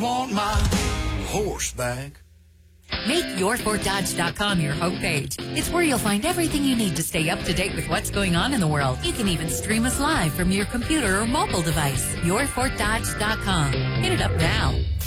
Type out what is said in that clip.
Want my horse back? Make YourFortDodge.com your homepage. It's where you'll find everything you need to stay up to date with what's going on in the world. You can even stream us live from your computer or mobile device. YourFortDodge.com. Hit it up now.